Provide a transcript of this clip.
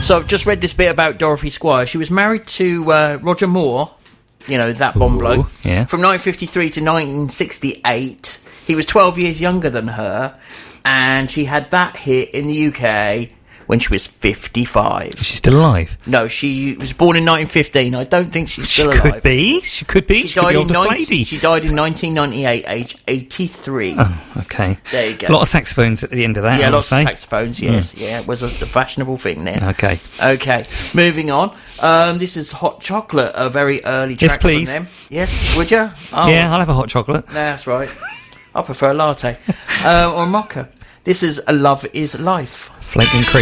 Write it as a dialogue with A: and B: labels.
A: So I've just read this bit about Dorothy Squire. She was married to Roger Moore, that Bond bloke,
B: yeah.
A: from 1953 to 1968. He was 12 years younger than her, and she had that hit in the UK when she was 55.
B: Is she still alive?
A: No, she was born in 1915. I don't think she's still alive.
B: She could be. She could be. She could be oldest lady.
A: She died in 1998, age 83.
B: Oh, okay.
A: There you go.
B: A lot of saxophones at the end of that.
A: Yeah, lots of saxophones, yes. Yeah, it was a fashionable thing then.
B: Okay.
A: Okay, moving on. This is Hot Chocolate, a very early track
B: Yes, please.
A: from them. Yes, would you? Oh,
B: Yeah, I'll have a hot chocolate.
A: that's right. I prefer a latte. Or a mocha. This is A Love Is Life.
B: Flake and cream.